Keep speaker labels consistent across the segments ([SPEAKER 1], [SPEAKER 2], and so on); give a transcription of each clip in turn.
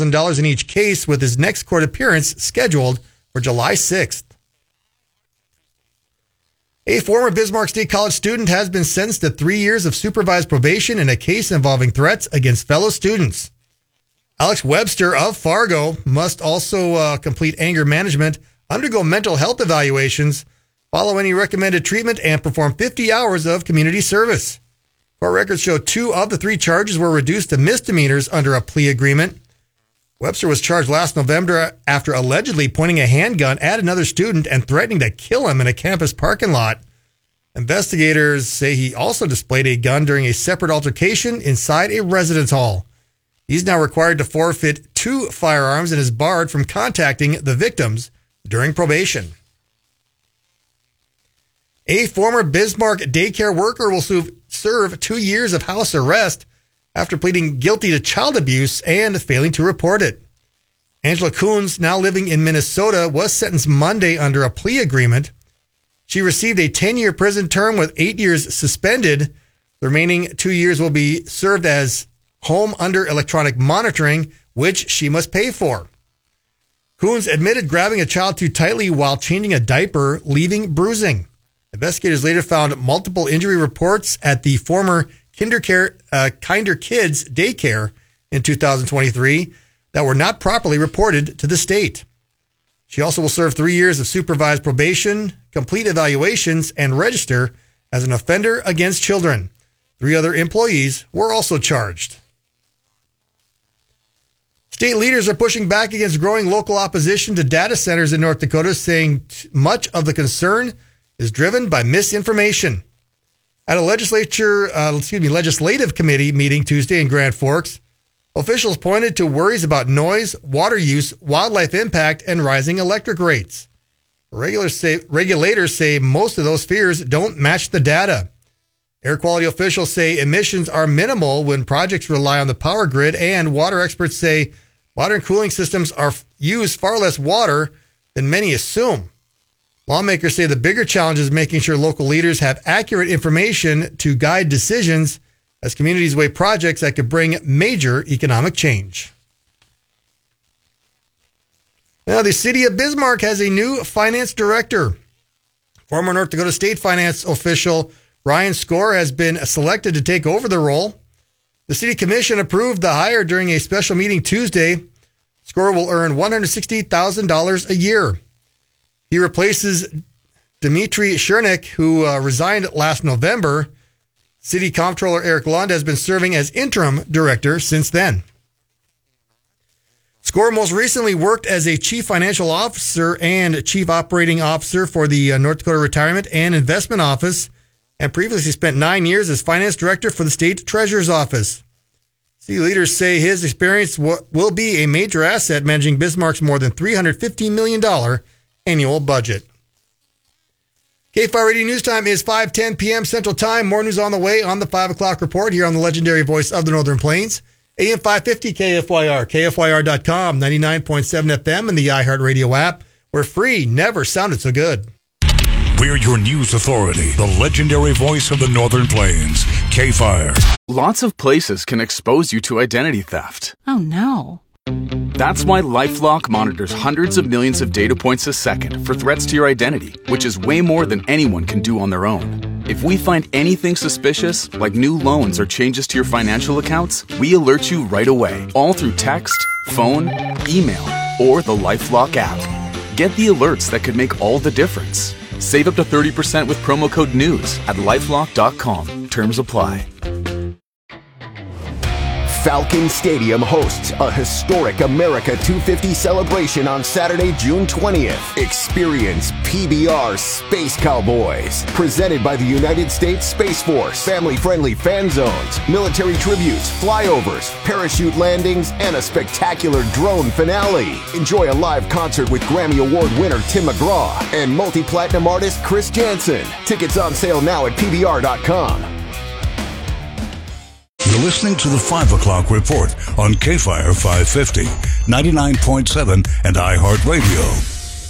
[SPEAKER 1] $1,000 in each case, with his next court appearance scheduled for July 6th. A former Bismarck State College student has been sentenced to 3 years of supervised probation in a case involving threats against fellow students. Alex Webster of Fargo must also complete anger management, undergo mental health evaluations, follow any recommended treatment, and perform 50 hours of community service. Court records show 2 of the 3 charges were reduced to misdemeanors under a plea agreement. Webster was charged last November after allegedly pointing a handgun at another student and threatening to kill him in a campus parking lot. Investigators say he also displayed a gun during a separate altercation inside a residence hall. He's now required to forfeit 2 firearms and is barred from contacting the victims during probation. A former Bismarck daycare worker will serve 2 years of house arrest after pleading guilty to child abuse and failing to report it. Angela Coons, now living in Minnesota, was sentenced Monday under a plea agreement. She received a 10-year prison term with 8 years suspended. The remaining 2 years will be served as home under electronic monitoring, which she must pay for. Coons admitted grabbing a child too tightly while changing a diaper, leaving bruising. Investigators later found multiple injury reports at the former Kinder Kids daycare in 2023 that were not properly reported to the state. She also will serve 3 years of supervised probation, complete evaluations, and register as an offender against children. 3 other employees were also charged. State leaders are pushing back against growing local opposition to data centers in North Dakota, saying much of the concern is driven by misinformation. At a legislative committee meeting Tuesday in Grand Forks, officials pointed to worries about noise, water use, wildlife impact, and rising electric rates. Regulators say most of those fears don't match the data. Air quality officials say emissions are minimal when projects rely on the power grid, and water experts say modern cooling systems use far less water than many assume. Lawmakers say the bigger challenge is making sure local leaders have accurate information to guide decisions as communities weigh projects that could bring major economic change. Now, the city of Bismarck has a new finance director. Former North Dakota State finance official Ryan Score has been selected to take over the role. The city commission approved the hire during a special meeting Tuesday. Score will earn $160,000 a year. He replaces Dmitry Chernik, who resigned last November. City Comptroller Eric Lund has been serving as interim director since then. Score most recently worked as a chief financial officer and chief operating officer for the North Dakota Retirement and Investment Office, and previously spent 9 years as finance director for the state treasurer's office. City leaders say his experience will be a major asset managing Bismarck's more than $350 million annual budget. KFI Radio News Time is 5:10 p.m. Central Time. More news on the way on the 5 o'clock report here on the legendary voice of the Northern Plains. AM 550 KFYR, KFYR.com, 99.7 FM, and the iHeartRadio app. We're free. Never sounded so good.
[SPEAKER 2] We're your news authority, the legendary voice of the Northern Plains, KFIR.
[SPEAKER 3] Lots of places can expose you to identity theft.
[SPEAKER 4] Oh, no.
[SPEAKER 3] That's why LifeLock monitors hundreds of millions of data points a second for threats to your identity, which is way more than anyone can do on their own. If we find anything suspicious, like new loans or changes to your financial accounts, we alert you right away, all through text, phone, email, or the LifeLock app. Get the alerts that could make all the difference. Save up to 30% with promo code NEWS at LifeLock.com. Terms apply.
[SPEAKER 5] Falcon Stadium hosts a historic America 250 celebration on Saturday, June 20th. Experience PBR Space Cowboys, presented by the United States Space Force. Family-friendly fan zones, military tributes, flyovers, parachute landings, and a spectacular drone finale. Enjoy a live concert with Grammy Award winner Tim McGraw and multi-platinum artist Chris Jansen. Tickets on sale now at PBR.com.
[SPEAKER 2] You're listening to the 5 o'clock report on KFIR 550, 99.7, and iHeartRadio.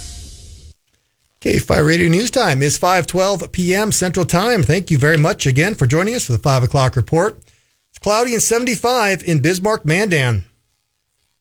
[SPEAKER 1] KFIR Radio News Time is 5:12 p.m. Central Time. Thank you very much again for joining us for the 5 o'clock report. It's cloudy and 75 in Bismarck, Mandan.